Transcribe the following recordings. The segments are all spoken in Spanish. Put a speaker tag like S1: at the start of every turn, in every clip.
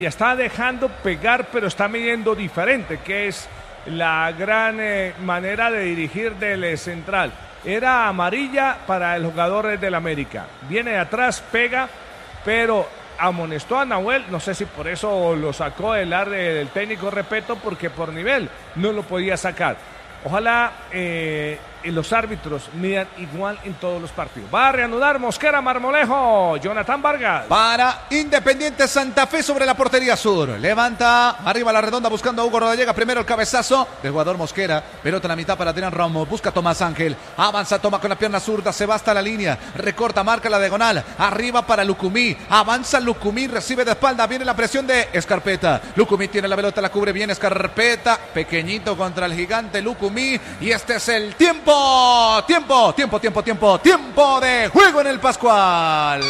S1: Y está dejando pegar, pero está midiendo diferente, que es la gran manera de dirigir del central. Era amarilla para el jugador del América. Viene de atrás, pega, pero amonestó a Nahuel. No sé si por eso lo sacó del técnico Repeto, porque por nivel no lo podía sacar. Ojalá los árbitros midan igual en todos los partidos. Va a reanudar Mosquera, Marmolejo, Jonathan Vargas.
S2: Para Independiente Santa Fe sobre la portería sur. Levanta arriba la redonda buscando a Hugo Rodallega. Primero el cabezazo del jugador Mosquera. Pelota a la mitad para Adrián Ramos. Busca a Tomás Ángel. Avanza, toma con la pierna zurda. Se va hasta la línea. Recorta, marca la diagonal. Arriba para Lucumí. Avanza Lucumí. Recibe de espalda. Viene la presión de Escarpeta. Lucumí tiene la pelota. La cubre bien Escarpeta. Pequeñito contra el gigante Lucumí. Y este es el tiempo. Tiempo de juego en el Pascual.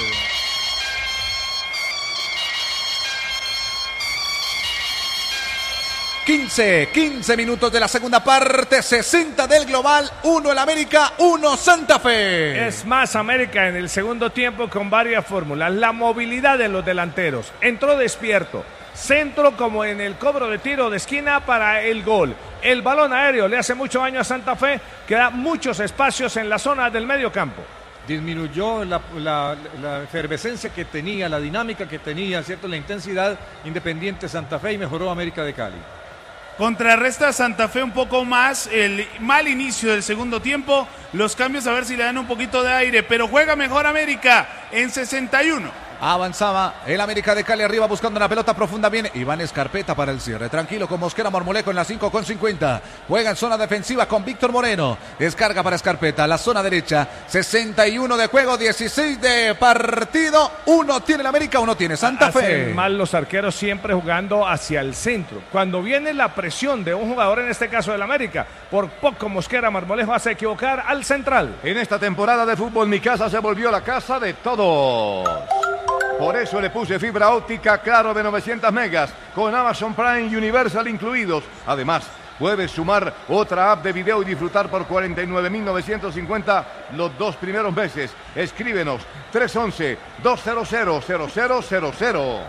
S2: 15 minutos de la segunda parte, 60 del global, 1 el América, 1 Santa Fe.
S1: Es más América en el segundo tiempo con varias fórmulas. La movilidad de los delanteros, entró despierto, centro como en el cobro de tiro de esquina para el gol. El balón aéreo le hace mucho daño a Santa Fe, que da muchos espacios en la zona del medio campo.
S3: Disminuyó la efervescencia que tenía, la dinámica que tenía, ¿cierto? La intensidad Independiente Santa Fe y mejoró América de Cali.
S4: Contrarresta a Santa Fe un poco más el mal inicio del segundo tiempo, los cambios a ver si le dan un poquito de aire, pero juega mejor América en 61.
S2: Avanzaba el América de Cali arriba buscando una pelota profunda. Viene Iván Escarpeta para el cierre. Tranquilo con Mosquera, Marmolejo en la 5:50. Juega en zona defensiva con Víctor Moreno. Descarga para Escarpeta. La zona derecha. 61 de juego, 16 de partido. 1 tiene el América, 1 tiene Santa Fe.
S1: Hacen mal los arqueros siempre jugando hacia el centro. Cuando viene la presión de un jugador, en este caso del América, por poco Mosquera, Marmolejo hace equivocar al central.
S5: En esta temporada de fútbol, mi casa se volvió la casa de todos. Por eso le puse fibra óptica Claro de 900 megas con Amazon Prime y Universal incluidos. Además, puedes sumar otra app de video y disfrutar por 49.950 los 2 primeros meses. Escríbenos 311-200-0000.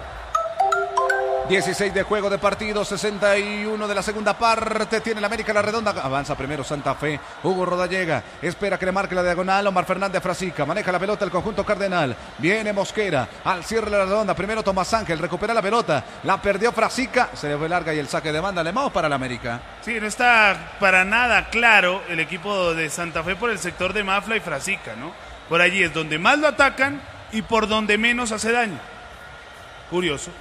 S2: 16 de juego de partido, 61 de la segunda parte, tiene el América la redonda, avanza primero Santa Fe, Hugo Rodallega, espera que le marque la diagonal, Omar Fernández Frasica, maneja la pelota el conjunto cardenal, viene Mosquera, al cierre de la redonda, primero Tomás Ángel, recupera la pelota, la perdió Frasica, se le fue larga y el saque de banda, le vamos para el América.
S4: Sí, no está para nada claro el equipo de Santa Fe por el sector de Mafla y Frasica, ¿no? Por allí es donde más lo atacan y por donde menos hace daño. Curioso.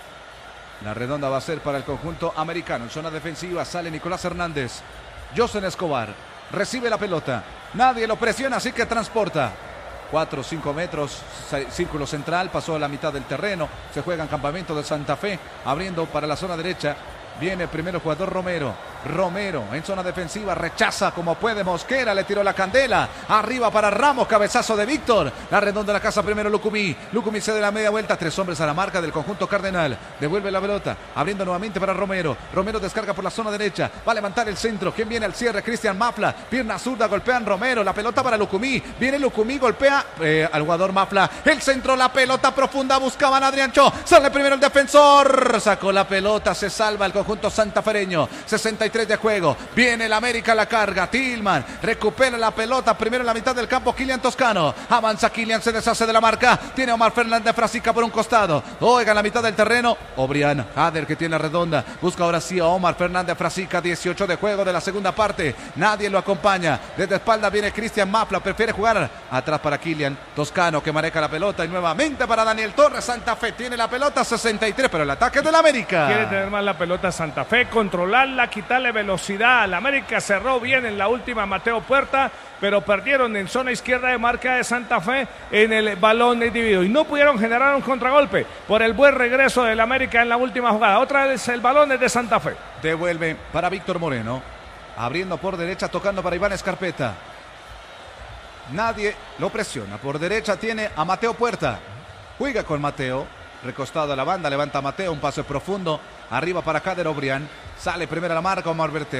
S2: La redonda va a ser para el conjunto americano. En zona defensiva sale Nicolás Hernández. Josen Escobar recibe la pelota. Nadie lo presiona, así que transporta. 4 o 5 metros, círculo central, pasó a la mitad del terreno. Se juega en campamento de Santa Fe, abriendo para la zona derecha. Viene primero el jugador Romero. Romero en zona defensiva, rechaza como puede Mosquera, le tiró la candela. Arriba para Ramos, cabezazo de Víctor. La redonda de la casa primero Lucumí. Lucumí se da la media vuelta, 3 hombres a la marca del conjunto cardenal. Devuelve la pelota, abriendo nuevamente para Romero. Romero descarga por la zona derecha, va a levantar el centro. ¿Quién viene al cierre? Cristian Mafla. Pierna zurda, golpean Romero. La pelota para Lucumí. Viene Lucumí, golpea al jugador Mafla. El centro, la pelota profunda, buscaban a Adrián Cho. Sale primero el defensor. Sacó la pelota, se salva el conjunto santafereño. 63 de juego, viene el América, la carga, Tillman, recupera la pelota, primero en la mitad del campo, Kylian Toscano, avanza Kylian, se deshace de la marca, tiene Omar Fernández Frasica por un costado, oiga en la mitad del terreno, Obrián Jader que tiene la redonda, busca ahora sí a Omar Fernández Frasica, 18 de juego de la segunda parte, nadie lo acompaña, desde espalda viene Cristian Mafla, prefiere jugar atrás para Kylian Toscano que maneja la pelota y nuevamente para Daniel Torres, Santa Fe tiene la pelota, 63, pero el ataque del América.
S1: Quiere tener más la pelota Santa Fe, controlarla, quitarle velocidad. La América cerró bien en la última Mateo Puerta, pero perdieron en zona izquierda de marca de Santa Fe en el balón dividido y no pudieron generar un contragolpe por el buen regreso del América en la última jugada. Otra vez el balón es de Santa Fe.
S2: Devuelve para Víctor Moreno, abriendo por derecha, tocando para Iván Escarpeta. Nadie lo presiona. Por derecha tiene a Mateo Puerta. Juega con Mateo. Recostado a la banda, levanta Mateo, un pase profundo. Arriba para Kader Obrián. Sale primero la marca Omar Bertel.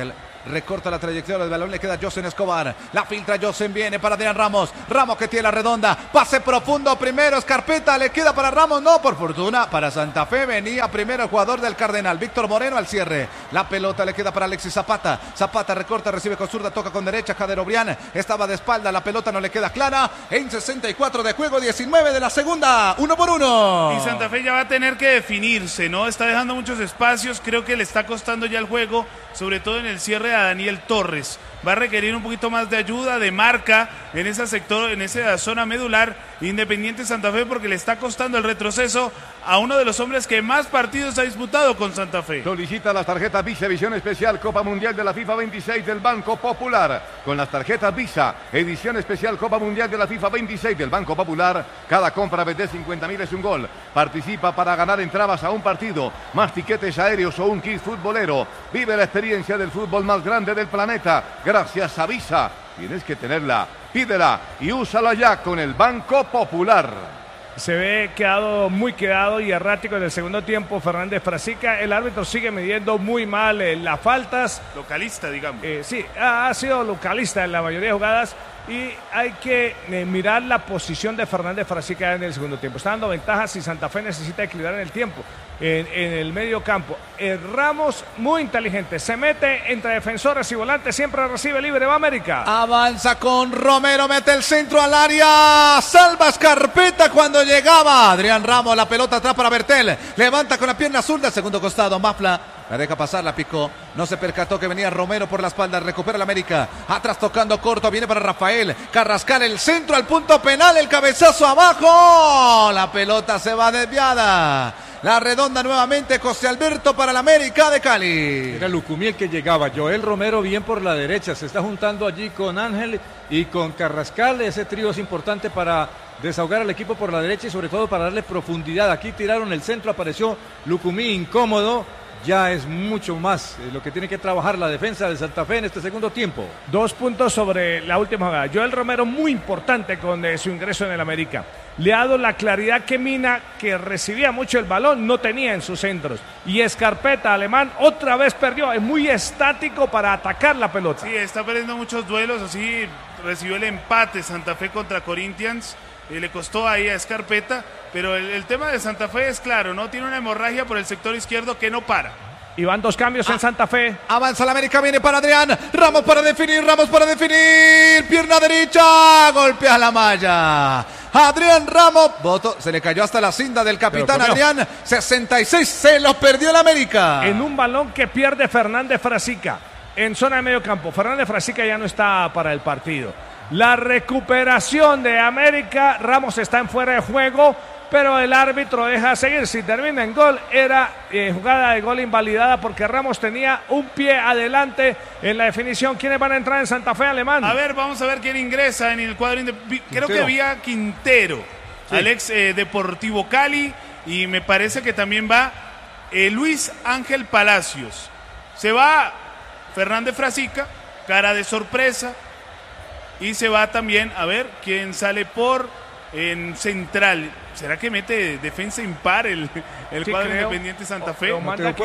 S2: recorta la trayectoria del balón, le queda Josen Escobar, la filtra Josen, viene para Adrián Ramos, Ramos que tiene la redonda, pase profundo primero, Escarpeta, le queda para Ramos, no, por fortuna, para Santa Fe, venía primero el jugador del Cardenal, Víctor Moreno al cierre, la pelota le queda para Alexis Zapata, Zapata recorta, recibe con zurda, toca con derecha, Jader Obrián, estaba de espalda, la pelota no le queda clara, en 64 de juego, 19 de la segunda, 1-1.
S4: Y Santa Fe ya va a tener que definirse, ¿no? Está dejando muchos espacios, creo que le está costando ya el juego, sobre todo en el cierre a Daniel Torres. Va a requerir un poquito más de ayuda, de marca en ese sector, en esa zona medular, Independiente Santa Fe, porque le está costando el retroceso a uno de los hombres que más partidos ha disputado con Santa Fe.
S5: Solicita las tarjetas Visa Edición Especial Copa Mundial de la FIFA 26 del Banco Popular. Con las tarjetas Visa Edición Especial Copa Mundial de la FIFA 26 del Banco Popular, cada compra vende 50.000 es un gol. Participa para ganar entradas a un partido, más tiquetes aéreos o un kit futbolero. Vive la experiencia del fútbol más grande del planeta gracias a Visa. Tienes que tenerla, pídela y úsala ya con el Banco Popular.
S1: Se ve muy quedado y errático en el segundo tiempo Fernández Frasica. El árbitro sigue midiendo muy mal las faltas.
S4: Localista, digamos.
S1: Sí, ha sido localista en la mayoría de jugadas. Y hay que mirar la posición de Fernández Frasica en el segundo tiempo. Está dando ventajas y Santa Fe necesita equilibrar en el tiempo, en el medio campo. Ramos, muy inteligente, se mete entre defensores y volantes, siempre recibe libre, va América.
S2: Avanza con Romero, mete el centro al área, salva Escarpeta cuando llegaba. Adrián Ramos, la pelota atrás para Bertel, levanta con la pierna zurda, segundo costado, Mafla. La deja pasar, la picó. No se percató que venía Romero por la espalda. Recupera el América. Atrás tocando corto. Viene para Rafael. Carrascal, el centro al punto penal. El cabezazo abajo. La pelota se va desviada. La redonda nuevamente. José Alberto para el América de Cali.
S3: Era Lucumí el que llegaba. Joel Romero bien por la derecha. Se está juntando allí con Ángel y con Carrascal. Ese trío es importante para desahogar al equipo por la derecha y sobre todo para darle profundidad. Aquí tiraron el centro. Apareció Lucumí incómodo. Ya es mucho más lo que tiene que trabajar la defensa de Santa Fe en este segundo tiempo.
S1: 2 puntos sobre la última jugada. Joel Romero muy importante con su ingreso en el América. Le ha dado la claridad que Mina, que recibía mucho el balón, no tenía en sus centros. Y Escarpeta, Alemán, otra vez perdió. Es muy estático para atacar la pelota.
S4: Sí, está perdiendo muchos duelos. Así recibió el empate Santa Fe contra Corinthians. Le costó ahí a Escarpeta, pero el tema de Santa Fe es claro, ¿no? Tiene una hemorragia por el sector izquierdo que no para.
S1: Y van 2 cambios en Santa Fe.
S2: Avanza la América, viene para Adrián. Ramos para definir. Pierna derecha. Golpea la malla. Adrián Ramos. Voto, se le cayó hasta la cinta del capitán Adrián. 66, se lo perdió el América.
S1: En un balón que pierde Fernández Frasica. En zona de medio campo. Fernández Frasica ya no está para el partido. La recuperación de América, Ramos está en fuera de juego, pero el árbitro deja seguir. Si termina en gol, era jugada de gol invalidada porque Ramos tenía un pie adelante en la definición. ¿Quiénes van a entrar en Santa Fe, Alemán?
S4: A ver, vamos a ver quién ingresa en el cuadro. Creo que había Quintero, sí. Alex Deportivo Cali, y me parece que también va Luis Ángel Palacios. Se va Fernández Frasica, cara de sorpresa. Y se va también, a ver, quién sale en central. ¿Será que mete defensa impar el cuadro Independiente Santa Fe?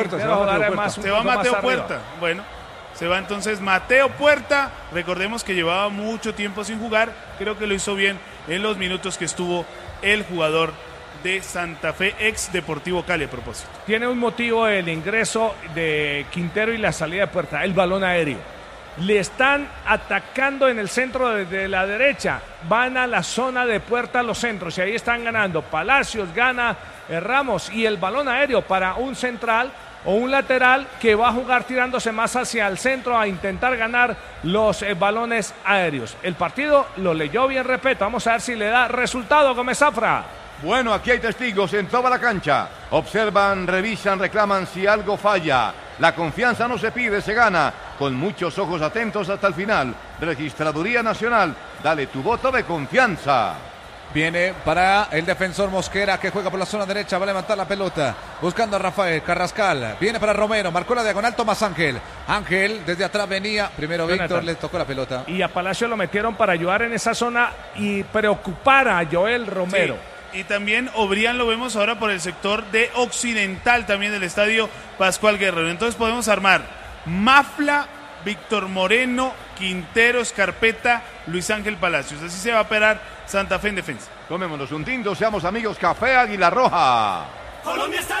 S4: Se va Mateo Puerta. Bueno, se va entonces Mateo Puerta. Recordemos que llevaba mucho tiempo sin jugar. Creo que lo hizo bien en los minutos que estuvo el jugador de Santa Fe, ex Deportivo Cali a propósito.
S1: Tiene un motivo el ingreso de Quintero y la salida de Puerta, el balón aéreo. Le están atacando en el centro de la derecha. Van a la zona de Puerta los centros y ahí están ganando. Palacios gana Ramos y el balón aéreo para un central o un lateral que va a jugar tirándose más hacia el centro a intentar ganar los balones aéreos. El partido lo leyó bien, repito. Vamos a ver si le da resultado, Gómez Zafra.
S5: Bueno, aquí hay testigos en toda la cancha. Observan, revisan, reclaman si algo falla. La confianza no se pide, se gana. Con muchos ojos atentos hasta el final. Registraduría Nacional, dale tu voto de confianza.
S2: Viene para el defensor Mosquera, que juega por la zona derecha, va a levantar la pelota, buscando a Rafael Carrascal, viene para Romero, marcó la diagonal Tomás Ángel, desde atrás venía, primero Víctor, le tocó la pelota.
S1: Y a Palacio lo metieron para ayudar en esa zona y preocupar a Joel Romero.
S4: Sí. Y también Obrián lo vemos ahora por el sector de occidental también del estadio Pascual Guerrero. Entonces podemos armar Mafla, Víctor Moreno, Quintero, Escarpeta, Luis Ángel Palacios. Así se va a operar Santa Fe en defensa.
S5: Tomémonos un tinto, seamos amigos. Café Águila Roja.
S6: Colombia está